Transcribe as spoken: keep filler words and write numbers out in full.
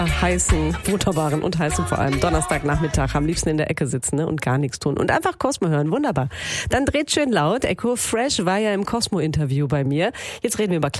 heißen, wunderbaren und heißen vor allem Donnerstagnachmittag am liebsten in der Ecke sitzen, ne, und gar nichts tun und einfach Cosmo hören. Wunderbar. Dann dreht schön laut. Echo Fresh war ja im Cosmo-Interview bei mir. Jetzt reden wir über Klassik.